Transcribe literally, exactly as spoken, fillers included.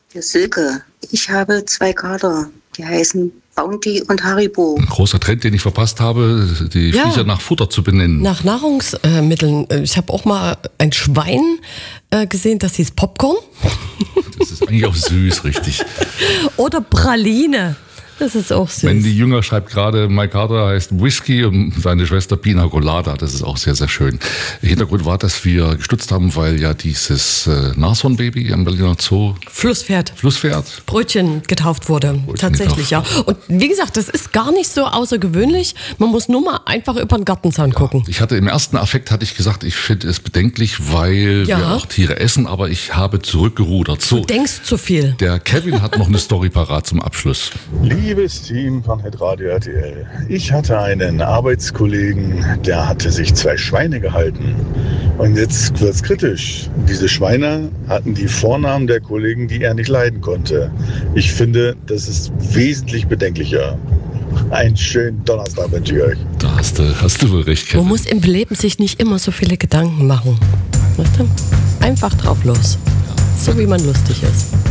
Der Silke, ich habe zwei Kater, die heißen Bounty und Haribo. Ein großer Trend, den ich verpasst habe, die Ja. Viecher nach Futter zu benennen. Nach Nahrungsmitteln. Ich habe auch mal ein Schwein äh, gesehen, das hieß Popcorn. Das ist eigentlich auch süß, richtig. Oder Praline. Das ist auch süß. Wenn die Jünger schreibt gerade, Mike Carter heißt Whisky und seine Schwester Pina Colada. Das ist auch sehr, sehr schön. Hintergrund war, dass wir gestutzt haben, weil ja dieses äh, Nashornbaby am Berliner Zoo, Flusspferd. Flusspferd, Brötchen getauft wurde. Brötchen Tatsächlich, getauft. ja. Und wie gesagt, das ist gar nicht so außergewöhnlich. Man muss nur mal einfach über den Gartenzaun gucken. ich hatte im ersten Affekt hatte ich gesagt, ich finde es bedenklich, weil Ja. wir auch Tiere essen, aber ich habe zurückgerudert. So, Du denkst zu viel. der Kevin hat noch eine Story parat zum Abschluss. Liebes Team von Hitradio R T L, ich hatte einen Arbeitskollegen, der hatte sich zwei Schweine gehalten. Und jetzt wird's kritisch. Diese Schweine hatten die Vornamen der Kollegen, die er nicht leiden konnte. Ich finde, das ist wesentlich bedenklicher. Einen schönen Donnerstag wünsche ich euch. Da hast du, hast du wohl recht, Man Kevin. muss im Leben sich nicht immer so viele Gedanken machen. Weißt du? Einfach drauf los. So wie man lustig ist.